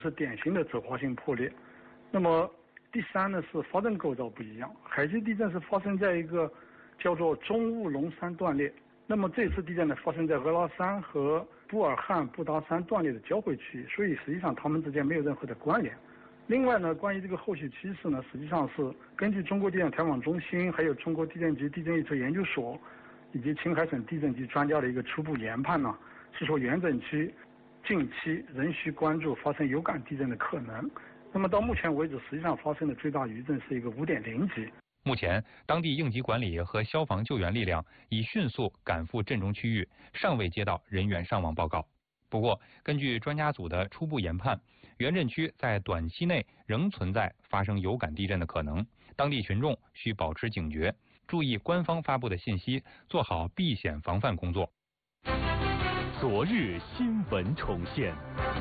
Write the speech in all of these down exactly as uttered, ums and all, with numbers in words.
是典型的走滑性破裂。那么第三呢是发震构造不一样，海基地震是发生在一个叫做中务龙山断裂，那么这次地震呢发生在俄拉山和布尔汉布达山断裂的交汇区域，所以实际上它们之间没有任何的关联。另外呢，关于这个后续趋势呢，实际上是根据中国地震台网中心、还有中国地震局地震预测研究所以及青海省地震局专家的一个初步研判呢，是说原震区近期仍需关注发生有感地震的可能。那么到目前为止，实际上发生的最大余震是一个五点零级。 目前，当地应急管理和消防救援力量已迅速赶赴震中区域，尚未接到人员伤亡报告。不过，根据专家组的初步研判，原震区在短期内仍存在发生有感地震的可能，当地群众需保持警觉，注意官方发布的信息，做好避险防范工作。 昨日新闻重现。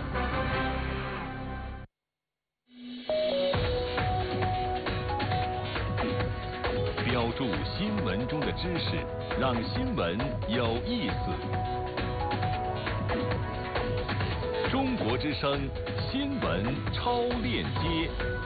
标注新闻中的知识，让新闻有意思。中国之声新闻超链接。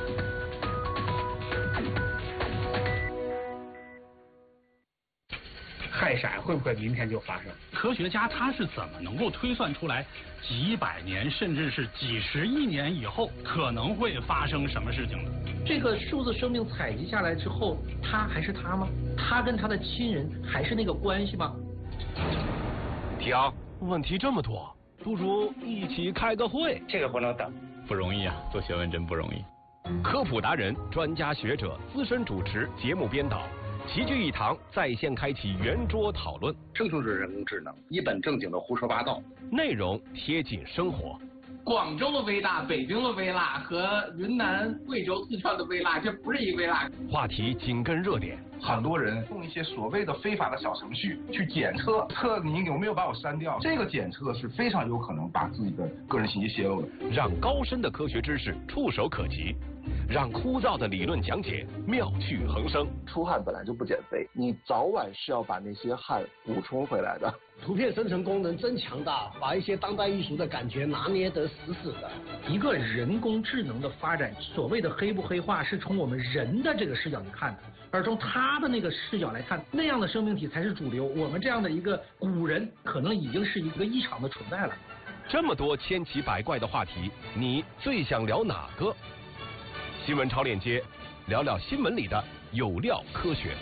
氦闪会不会明天就发生？ 科学家他是怎么能够推算出来几百年甚至是几十亿年以后可能会发生什么事情的？ 这个数字生命采集下来之后，他还是他吗？他跟他的亲人还是那个关系吗？ 停，问题这么多，不如一起开个会。 这个不能等， 不容易啊，做学问真不容易。科普达人、专家学者、资深主持、节目编导。齐聚一堂，在线开启圆桌讨论。 这就是人工智能，一本正经的胡说八道， 内容贴近生活。 广州的微辣、北京的微辣和云南、贵州、四川的微辣，这不是一微辣。 话题紧跟热点， 很多人用一些所谓的非法的小程序去检测，测你有没有把我删掉。这个检测是非常有可能把自己的个人信息泄露的。 让高深的科学知识触手可及。让枯燥的理论讲解妙趣横生。 出汗本来就不减肥，你早晚是要把那些汗补充回来的。 图片生成功能真强大，把一些当代艺术的感觉拿捏得死死的。 一个人工智能的发展，所谓的黑不黑化，是从我们人的这个视角去看的，而从他的那个视角来看，那样的生命体才是主流。我们这样的一个古人，可能已经是一个异常的存在了。 这么多千奇百怪的话题，你最想聊哪个？新闻超链接，聊聊新闻里的有料科学。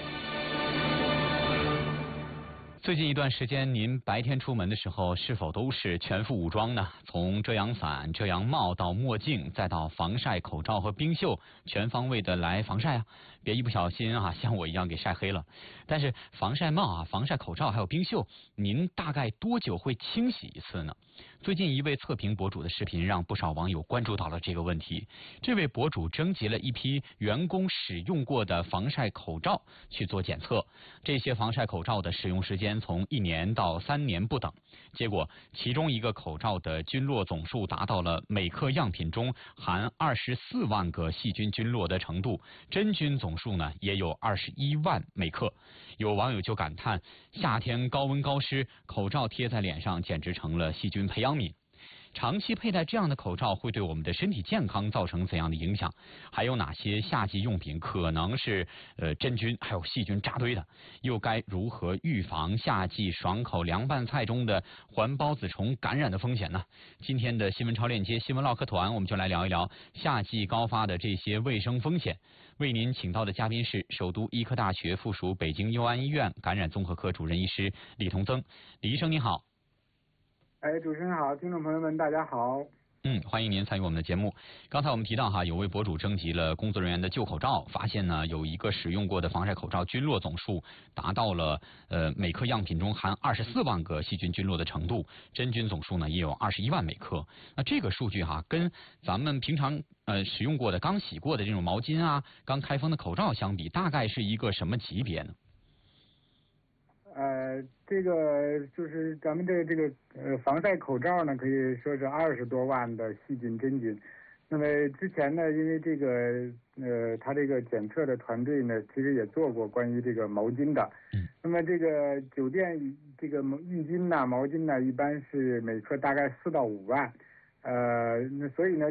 最近一段时间，您白天出门的时候是否都是全副武装呢？从遮阳伞、遮阳帽到墨镜，再到防晒口罩和冰袖，全方位的来防晒啊！别一不小心啊，像我一样给晒黑了。但是防晒帽啊、防晒口罩还有冰袖，您大概多久会清洗一次呢？最近一位测评博主的视频让不少网友关注到了这个问题。这位博主征集了一批员工使用过的防晒口罩去做检测，这些防晒口罩的使用时间从一年到三年不等。结果，其中一个口罩的菌落总数达到了每克样品中含二十四万个细菌菌落的程度，真菌总数呢也有二十一万每克。有网友就感叹，夏天高温高湿，口罩贴在脸上简直成了细菌培养皿。长期佩戴这样的口罩会对我们的身体健康造成怎样的影响？还有哪些夏季用品可能是呃真菌还有细菌扎堆的？又该如何预防夏季爽口凉拌菜中的环孢子虫感染的风险呢？今天的新闻超链接新闻唠嗑团，我们就来聊一聊夏季高发的这些卫生风险。为您请到的嘉宾是首都医科大学附属北京佑安医院感染综合科主任医师李同增。李医生您好。 哎，主持人好，听众朋友们大家好。 嗯，欢迎您参与我们的节目。刚才我们提到哈，有位博主征集了工作人员的旧口罩，发现呢有一个使用过的防晒口罩菌落总数达到了呃每克样品中含二十四万个细菌菌落的程度，真菌总数呢也有二十一万每克。那这个数据哈，跟咱们平常呃使用过的刚洗过的这种毛巾啊、刚开封的口罩相比，大概是一个什么级别呢？ 呃，这个就是咱们的这个呃防晒口罩呢，可以说是二十多万的细菌真菌。那么之前呢，因为这个呃，他这个检测的团队呢，其实也做过关于这个毛巾的。嗯。那么这个酒店这个浴巾呐、毛巾呐，一般是每克大概四到五万。呃，那所以呢，